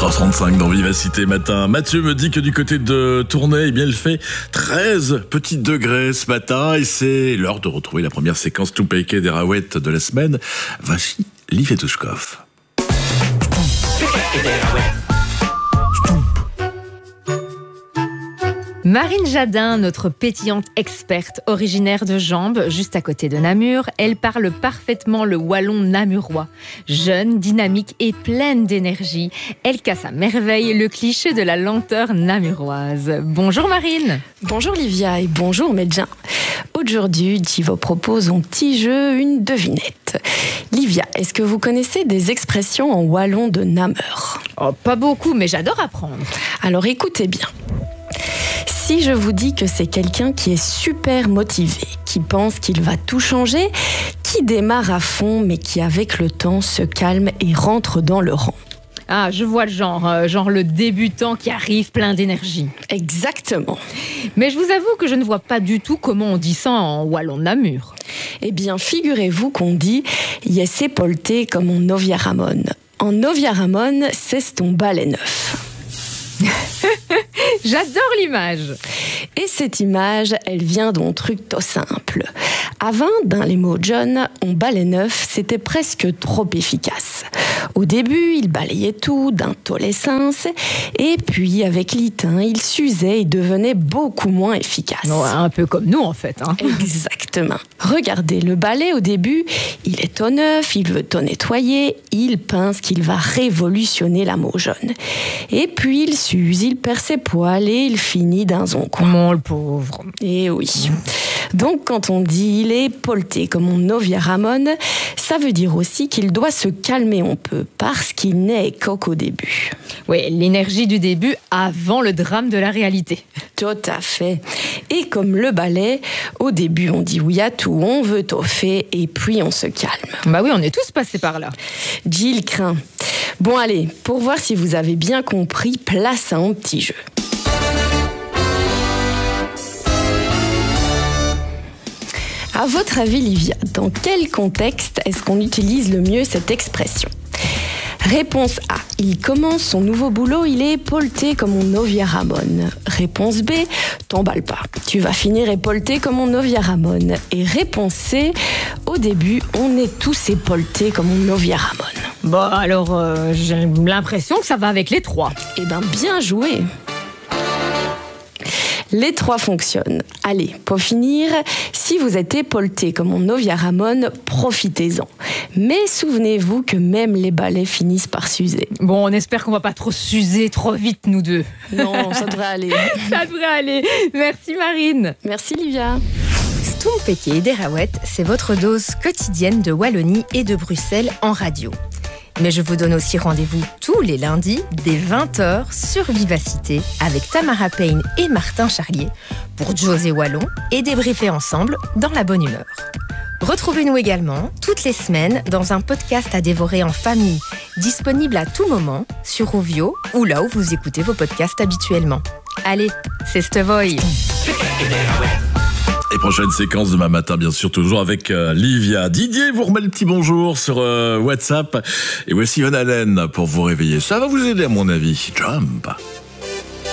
8h35 dans Vivacité Matin. Mathieu me dit que du côté de Tournai, eh bien, il fait 13 petits degrés ce matin et c'est l'heure de retrouver la première séquence Toupeke des Raouettes de la semaine. Voici Liv Etouchkov. Marine Jadin, notre pétillante experte originaire de Jambes, juste à côté de Namur, elle parle parfaitement le wallon namurois. Jeune, dynamique et pleine d'énergie, elle casse à merveille le cliché de la lenteur namuroise. Bonjour Marine. Bonjour Livia et bonjour Medjin. Aujourd'hui, je vous propose un petit jeu, une devinette. Livia, est-ce que vous connaissez des expressions en wallon de Namur ? Oh, pas beaucoup, mais j'adore apprendre. Alors écoutez bien. Si je vous dis que c'est quelqu'un qui est super motivé, qui pense qu'il va tout changer, qui démarre à fond mais qui avec le temps se calme et rentre dans le rang. Ah, je vois le genre le débutant qui arrive plein d'énergie. Exactement. Mais je vous avoue que je ne vois pas du tout comment on dit ça en wallon de Namur. Eh bien, figurez-vous qu'on dit « Yesse polté comme en Novia Ramon ». En Novia Ramon, c'est ton balai neuf. J'adore l'image. Et cette image, elle vient d'un truc tout simple. Avant, dans les mots John, on balai neuf, c'était presque trop efficace. Au début, il balayait tout dans tous les sens, et puis avec l'itin, il s'usait et devenait beaucoup moins efficace. Ouais, un peu comme nous en fait. Exactement. Regardez, le balai au début, il est tout neuf, il veut tout nettoyer, il pense qu'il va révolutionner la mot jaune. Et puis il s'use, il perd ses poils et il finit dans un coin. Mon le pauvre. Et oui. Donc quand on dit il est polté comme on Novia Ramon, ça veut dire aussi qu'il doit se calmer un peu parce qu'il n'est qu'au début. Oui, l'énergie du début avant le drame de la réalité. Tout à fait. Et comme le ballet, au début on dit oui à tout, on veut tout fait et puis on se calme. Bah oui, on est tous passés par là. Gilles craint. Bon allez, pour voir si vous avez bien compris, place à un petit jeu. À votre avis, Livia, dans quel contexte est-ce qu'on utilise le mieux cette expression ? Réponse A. Il commence son nouveau boulot, il est polté comme on Novia Ramon. Réponse B. T'emballe pas. Tu vas finir épolté comme on Novia Ramon. Et réponse C. Au début, on est tous époltés comme on Novia Ramon. Bon, alors, j'ai l'impression que ça va avec les trois. Eh ben, bien joué. Les trois fonctionnent. Allez, pour finir, si vous êtes épolté comme on Novia Ramon, profitez-en. Mais souvenez-vous que même les balais finissent par s'user. Bon, on espère qu'on va pas trop s'user trop vite, nous deux. Non, ça devrait aller. Ça devrait aller. Merci Marine. Merci Livia. Toupeke des Raouettes, c'est votre dose quotidienne de Wallonie et de Bruxelles en radio. Mais je vous donne aussi rendez-vous tous les lundis dès 20h sur Vivacité avec Tamara Payne et Martin Charlier pour José Wallon et débriefer ensemble dans la bonne humeur. Retrouvez-nous également toutes les semaines dans un podcast à dévorer en famille, disponible à tout moment sur Rovio ou là où vous écoutez vos podcasts habituellement. Allez, c'est Stevoy. Et prochaine séquence demain matin, bien sûr, toujours avec Livia. Didier vous remet le petit bonjour sur WhatsApp. Et voici Van Halen pour vous réveiller. Ça va vous aider, à mon avis. Jump.